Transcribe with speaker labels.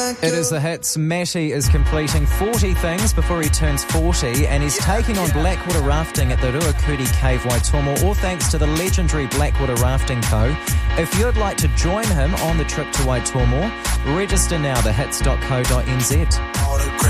Speaker 1: It is the hits. Matty is completing 40 things before he turns 40, and he's taking on Blackwater rafting at the Ruakuri Cave Waitomo, all thanks to the legendary Blackwater Rafting Co. If you'd like to join him on the trip to Waitomo, register now, thehits.co.nz.